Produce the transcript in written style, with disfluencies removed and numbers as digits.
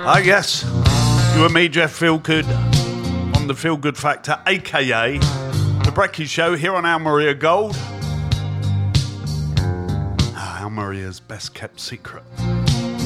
Ah, yes. You and me, Jeff Feelgood, on the Feel Good Factor, a.k.a. The Brekkie Show, here on Al Maria Gold. Al Maria's best kept secret.